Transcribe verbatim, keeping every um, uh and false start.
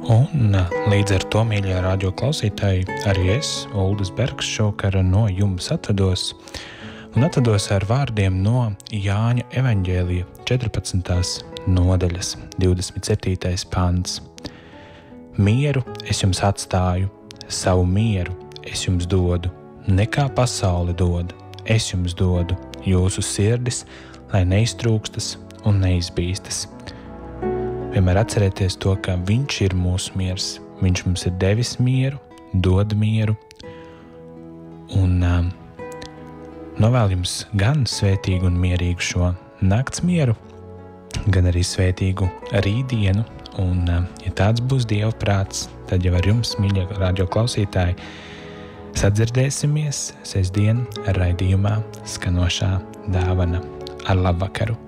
Un līdz ar to, mīļie radio klausītāji, arī es, Uldis Bergs, šovakar no jums atvados. Un atvados ar vārdiem no Jāņa evaņģēlija četrpadsmitās nodaļas, divdesmit septītais pants. Mieru es jums atstāju, savu mieru es jums dodu, nekā pasaule dod, es jums dodu jūsu sirdis, lai neiztrūkstas un neizbīstas. Vienmēr atcerieties to, ka viņš ir mūsu miers, viņš mums ir devis mieru, dod mieru, un um, novēl jums gan svētīgu un mierīgu šo nakts mieru, gan arī svētīgu rītdienu, un um, ja tāds būs Dieva prāts, tad jau ar jums, mīļie radio klausītāji, sadzirdēsimies sestdien raidījumā skanošā dāvana. Ar labvakaru!